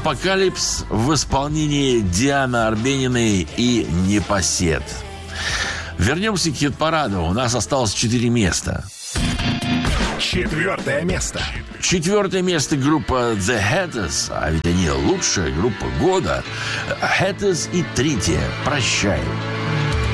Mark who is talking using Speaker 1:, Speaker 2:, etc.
Speaker 1: «Апокалипс» в исполнении Дианы Арбениной и «Непосед». Вернемся к хит-параду. У нас осталось 4 места.
Speaker 2: 4 место.
Speaker 1: 4 место группа The Hatters, а ведь они лучшая группа года. Hatters и 3 «Прощай».